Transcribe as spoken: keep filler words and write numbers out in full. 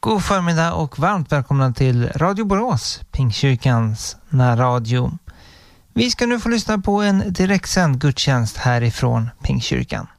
God förmiddag och varmt välkomna till Radio Borås, Pingstkyrkans närradio. Vi ska nu få lyssna på en direktsänd gudstjänst härifrån Pingstkyrkan.